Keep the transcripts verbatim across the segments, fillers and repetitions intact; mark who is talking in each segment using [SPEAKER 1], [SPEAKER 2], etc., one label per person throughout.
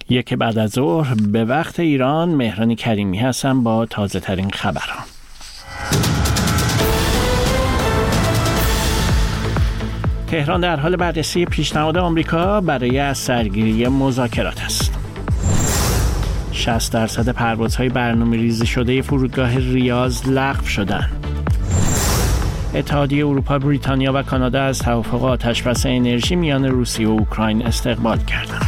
[SPEAKER 1] یک بعد از ظهر به وقت ایران، مهران کریمی هستم با تازه ترین خبرها. تهران در حال بررسی پیشنهاد آمریکا برای از سرگیری مذاکرات است. شصت درصد پروازهای برنامه‌ریزی شده فرودگاه ریاض لغو شدند. اتحادیه اروپا، بریتانیا و کانادا از توافق آتشبس انرژی میان روسیه و اوکراین استقبال کردند.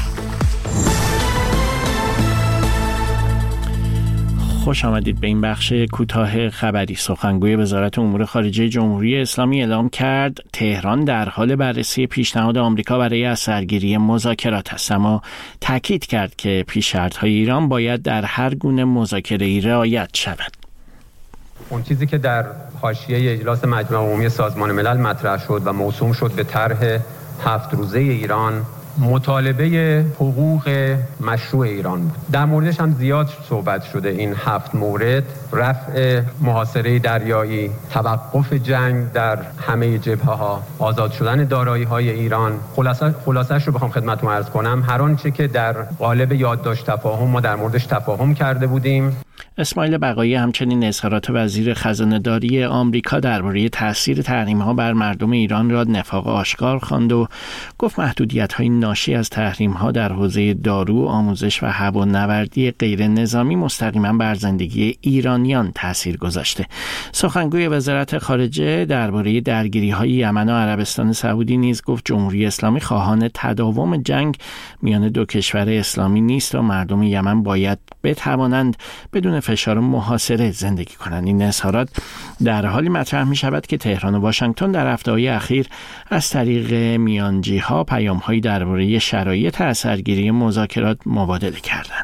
[SPEAKER 1] خوش آمدید به این بخش کوتاه خبری. سخنگوی وزارت امور خارجه جمهوری اسلامی اعلام کرد تهران در حال بررسی پیشنهاد آمریکا برای از سرگیری مذاکرات است، اما تاکید کرد که پیش‌شرط‌های ایران باید در هر گونه مذاکره‌ای رعایت شود.
[SPEAKER 2] اون چیزی که در حاشیه اجلاس مجمع عمومی سازمان ملل مطرح شد و موسوم شد به طرح هفت روزه ایران، مطالبه حقوق مشروع ایران بود. در موردش هم زیاد صحبت شده. این هفت مورد: رفع محاصره دریایی، توقف جنگ در همه جبهه‌ها، آزاد شدن دارایی‌های ایران. خلاصه خلاصه‌اش رو بخوام خدمتتون عرض کنم، هر آنچه که در قالب یادداشت تفاهم ما در موردش تفاهم کرده بودیم.
[SPEAKER 1] اسماعیل بقایی همچنین اظهارات وزیر خزانه‌داری آمریکا درباره تاثیر تحریم‌ها بر مردم ایران را نفاق آشکار خواند و گفت محدودیت‌های ناشی از تحریم‌ها در حوزه دارو، آموزش و هوانوردی غیر نظامی مستقیما بر زندگی ایرانیان تاثیر گذاشته. سخنگوی وزارت خارجه درباره درگیری‌های یمن و عربستان سعودی نیز گفت جمهوری اسلامی خواهان تداوم جنگ میان دو کشور اسلامی نیست و مردم یمن باید بتوانند بدون فشار محاصره زندگی کنند. این اظهارات در حالی مطرح می شود که تهران و واشنگتن در هفته‌های اخیر از طریق میانجی‌ها پیام‌هایی درباره شرایط از سرگیری مذاکرات مبادله کردند.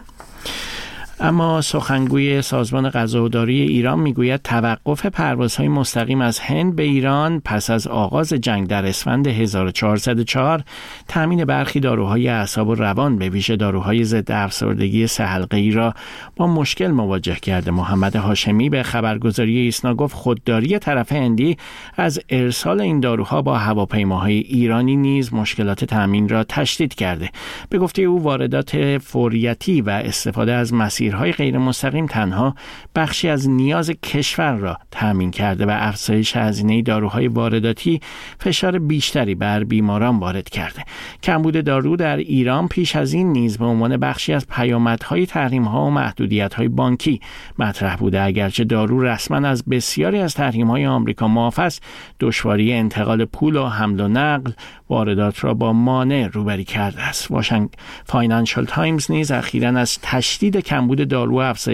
[SPEAKER 1] اما سخنگوی سازمان غذاداری ایران میگوید توقف پروازهای مستقیم از هند به ایران پس از آغاز جنگ در اسفند هزار و چهارصد و چهار تامین برخی داروهای اعصاب و روان به ویژه داروهای ضد افسردگی سه حلقه‌ای را با مشکل مواجه کرده. محمد هاشمی به خبرگزاری ایسنا گفت خودداری طرف هندی از ارسال این داروها با هواپیماهای ایرانی نیز مشکلات تامین را تشدید کرده. به گفته او واردات فوریتی و استفاده از مسیرهای غیر مستقیم تنها بخشی از نیاز کشور را تامین کرده و افزایش هزینه داروهای وارداتی فشار بیشتری بر بیماران وارد کرده. کمبود دارو در ایران پیش از این نیز به عنوان بخشی از پیامدهای تحریم‌ها و محدودیت‌های بانکی مطرح بوده. اگرچه دارو رسما از بسیاری از تحریم‌های آمریکا معاف است، دشواری انتقال پول و حمل و نقل واردات را با مانع روبری کرده است. واشنگتن فاینانشال تایمز نیز اخیراً از تشدید کمبود دارو و افزایش